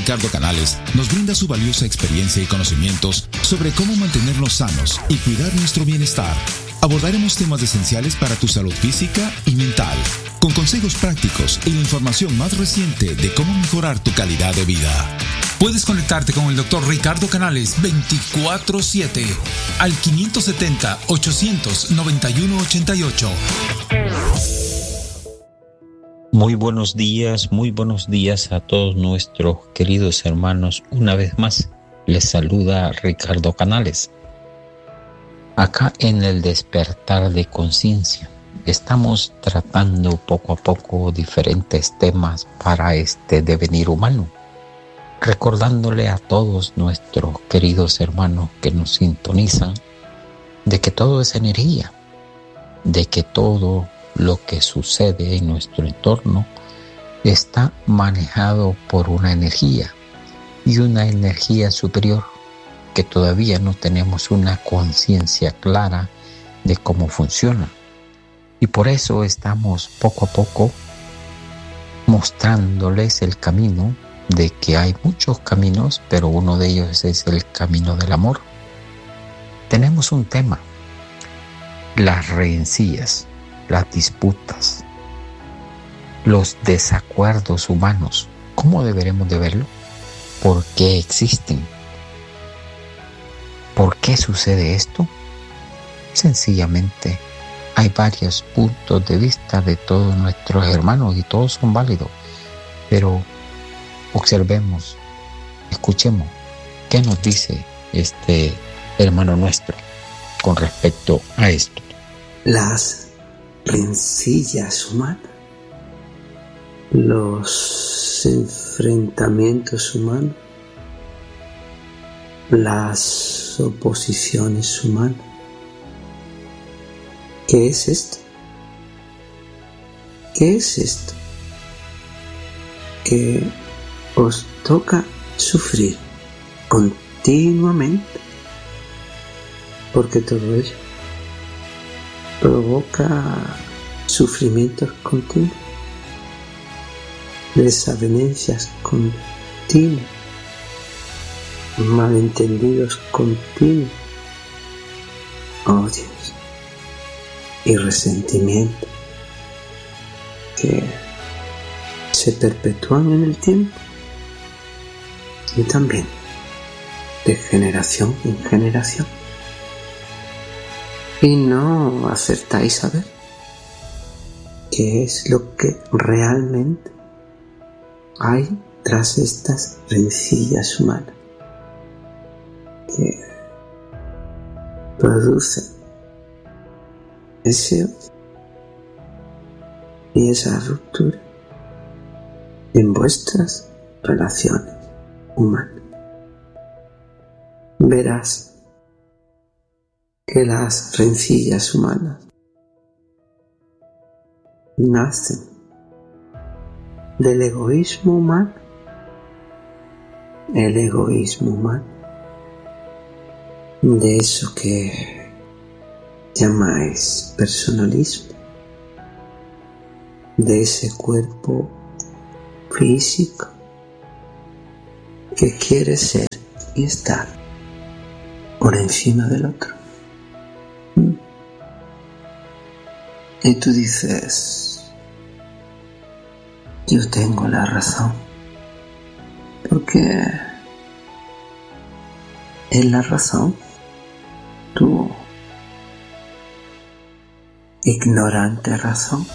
Ricardo Canales nos brinda su valiosa experiencia y conocimientos sobre cómo mantenernos sanos y cuidar nuestro bienestar. Abordaremos temas esenciales para tu salud física y mental, con consejos prácticos y la información más reciente de cómo mejorar tu calidad de vida. Puedes conectarte con el Dr. Ricardo Canales 24/7 al 570-800-9188. Muy buenos días a todos nuestros queridos hermanos. Una vez más, les saluda Ricardo Canales. Acá en el despertar de conciencia, estamos tratando poco a poco diferentes temas para este devenir humano, recordándole a todos nuestros queridos hermanos que nos sintonizan de que todo es energía, de que todo lo que sucede en nuestro entorno está manejado por una energía y una energía superior que todavía no tenemos una conciencia clara de cómo funciona. Y por eso estamos poco a poco mostrándoles el camino de que hay muchos caminos, pero uno de ellos es el camino del amor. Tenemos un tema: las rencillas, las disputas, los desacuerdos humanos. ¿Cómo deberemos de verlo? ¿Por qué existen? ¿Por qué sucede esto? Sencillamente, hay varios puntos de vista de todos nuestros hermanos y todos son válidos, pero observemos, escuchemos qué nos dice este hermano nuestro con respecto a esto. Las rencillas humanas, los enfrentamientos humanos, las oposiciones humanas. ¿Qué es esto? ¿Qué es esto? Que os toca sufrir continuamente, porque todo ello provoca sufrimientos continuos, desavenencias continuas, malentendidos continuos, odios y resentimientos que se perpetúan en el tiempo y también de generación en generación. Y no acertáis a ver qué es lo que realmente hay tras estas rencillas humanas que producen ese odio y esa ruptura en vuestras relaciones humanas. Verás que las rencillas humanas nacen del egoísmo humano. El egoísmo humano, de eso que llamáis personalismo, de ese cuerpo físico que quiere ser y estar por encima del otro. Y tú dices: yo tengo la razón, porque es la razón, tu ignorante razón,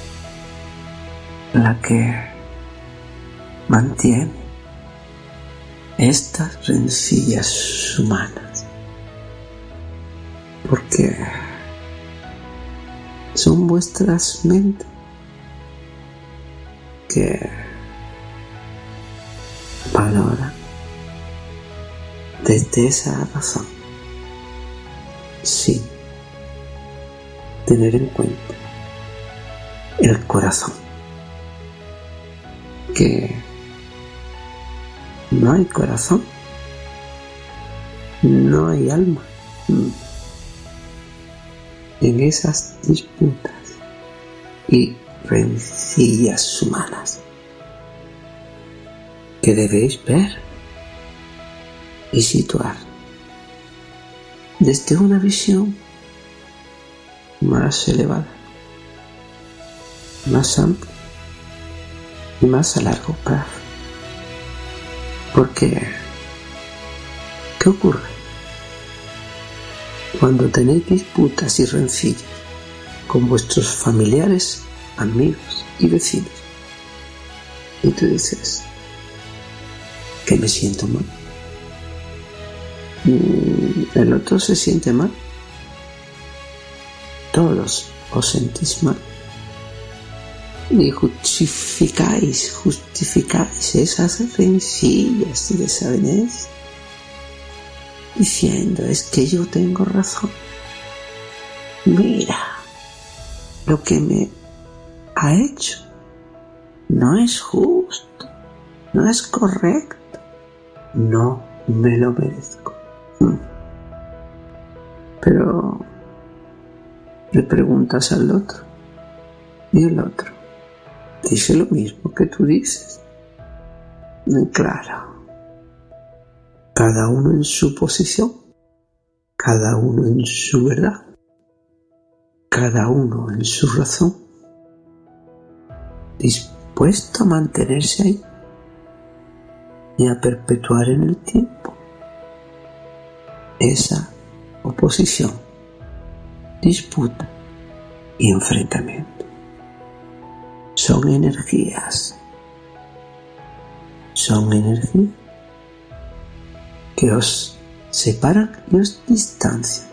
la que mantiene estas rencillas humanas, porque son vuestras mentes que valoran desde esa razón, sin tener en cuenta el corazón, que no hay corazón, no hay alma en esas disputas y rencillas humanas que debéis ver y situar desde una visión más elevada, más amplia y más a largo plazo. Porque, ¿qué ocurre? Cuando tenéis disputas y rencillas con vuestros familiares, amigos y vecinos, y tú dices que me siento mal, el otro se siente mal, todos os sentís mal y justificáis esas rencillas y desavenencias diciendo: es que yo tengo razón, mira lo que me ha hecho, no es justo, no es correcto, no me lo merezco. Pero le preguntas al otro y el otro dice lo mismo que tú dices. Y claro, cada uno en su posición, cada uno en su verdad, cada uno en su razón, dispuesto a mantenerse ahí y a perpetuar en el tiempo esa oposición, disputa y enfrentamiento. Son energías que os separan y os distancian,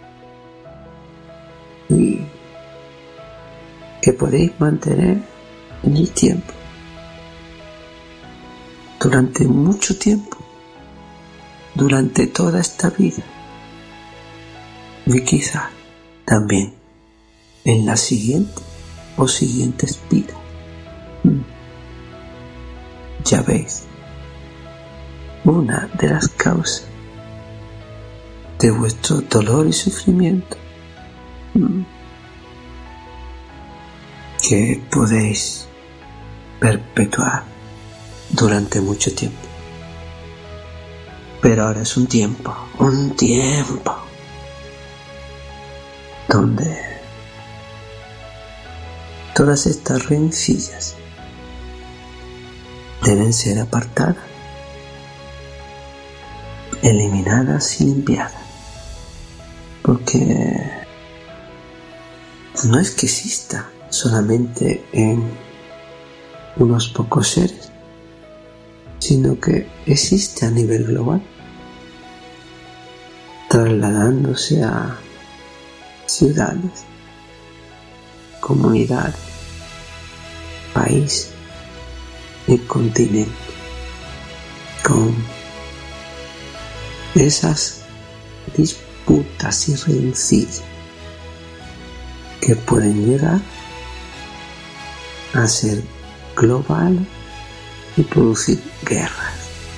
y que podéis mantener en el tiempo, durante mucho tiempo, durante toda esta vida, y quizá también en la siguiente o siguientes vidas. Ya veis, una de las causas de vuestro dolor y sufrimiento que podéis perpetuar durante mucho tiempo. Pero ahora es un tiempo donde todas estas rencillas deben ser apartadas, eliminadas y limpiadas, porque no es que exista solamente en unos pocos seres, sino que existe a nivel global, trasladándose a ciudades, comunidades, países y continentes, con esas disputas y rencillas que pueden llegar a ser globales y producir guerras.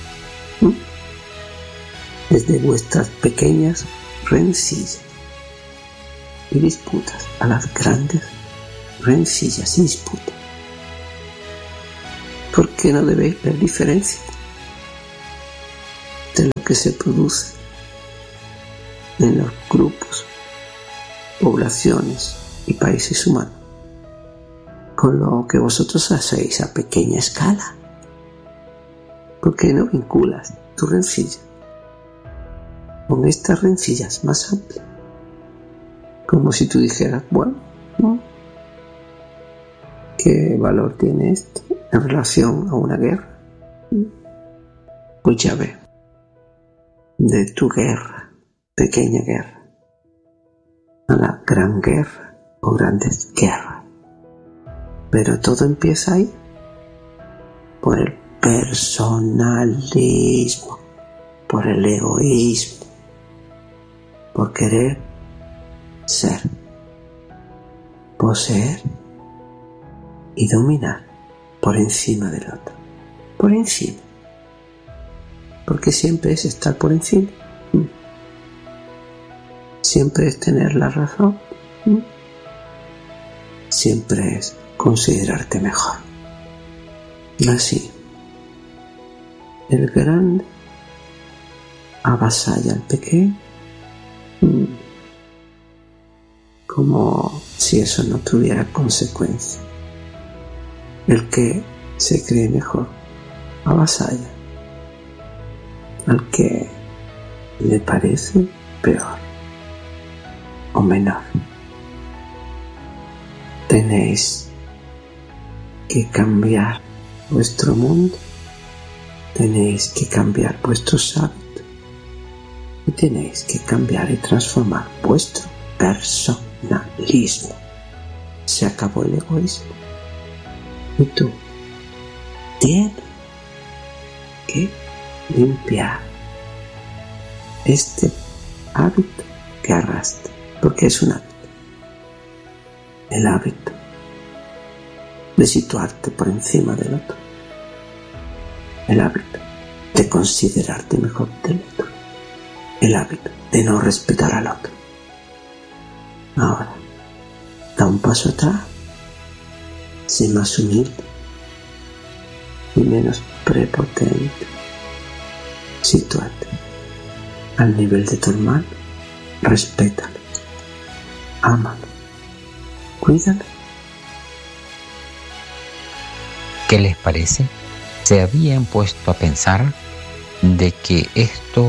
Desde vuestras pequeñas rencillas y disputas a las grandes rencillas y disputas. ¿Por qué no debéis ver diferencia de lo que se produce en los grupos, poblaciones y países humanos con lo que vosotros hacéis a pequeña escala? ¿Por qué no vinculas tu rencilla con estas rencillas más amplias? Como si tú dijeras: bueno, ¿qué valor tiene esto en relación a una guerra? Pues ya ve, de tu guerra, pequeña guerra, a la gran guerra o grandes guerras. Pero todo empieza ahí, por el personalismo, por el egoísmo, por querer ser, poseer y dominar por encima del otro, por encima, porque siempre es estar por encima, siempre es tener la razón, siempre es considerarte mejor. Así el grande avasalla al pequeño, como si eso no tuviera consecuencia. El que se cree mejor avasalla al que le parece peor o menor. Tenéis que cambiar vuestro mundo, tenéis que cambiar vuestros hábitos y tenéis que cambiar y transformar vuestro personalismo. Se acabó el egoísmo y tú tienes que limpiar este hábito que arrastra, porque es un hábito. El hábito de situarte por encima del otro. El hábito de considerarte mejor del otro. El hábito de no respetar al otro. Ahora, da un paso atrás. Sé más humilde y menos prepotente. Sitúate al nivel de tu hermano. Respétalo. Ámalo. Cuídalo. ¿Qué les parece? Se habían puesto a pensar de que esto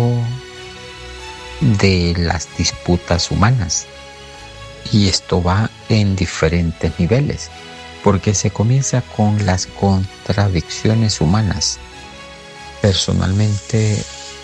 de las disputas humanas, y esto va en diferentes niveles, porque se comienza con las contradicciones humanas, personalmente,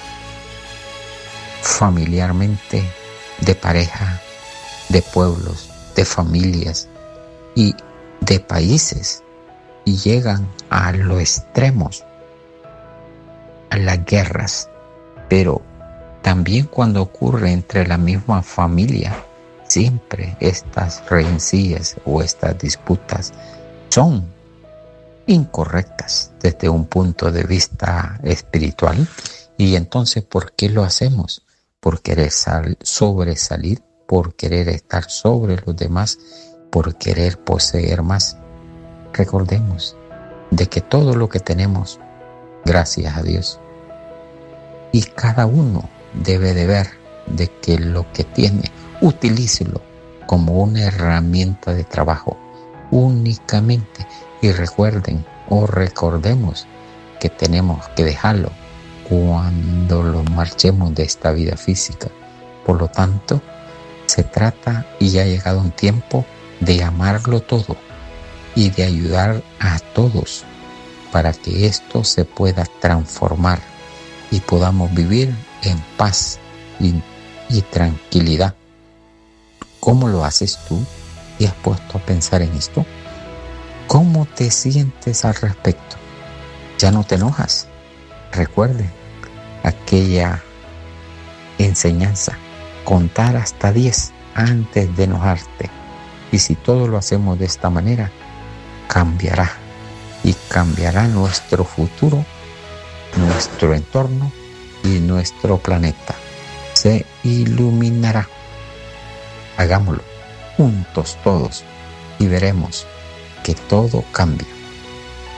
familiarmente, de pareja, de pueblos, de familias y de países, y llegan a los extremos, a las guerras. Pero también cuando ocurre entre la misma familia, siempre estas rencillas o estas disputas son incorrectas desde un punto de vista espiritual. Y entonces, ¿por qué lo hacemos? Por querer sobresalir, por querer estar sobre los demás, por querer poseer más. Recordemos de que todo lo que tenemos, gracias a Dios, y cada uno debe de ver de que lo que tiene, utilícelo como una herramienta de trabajo únicamente. Y recuerden o recordemos que tenemos que dejarlo cuando lo marchemos de esta vida física. Por lo tanto, se trata, y ha llegado un tiempo, de amarlo todo y de ayudar a todos para que esto se pueda transformar y podamos vivir en paz y tranquilidad. ¿Cómo lo haces tú? ¿Te has puesto a pensar en esto? ¿Cómo te sientes al respecto? ¿Ya no te enojas? Recuerde aquella enseñanza, contar hasta 10 antes de enojarte. Y si todo lo hacemos de esta manera, cambiará, y cambiará nuestro futuro, nuestro entorno y nuestro planeta. Se iluminará. Hagámoslo juntos todos y veremos que todo cambia.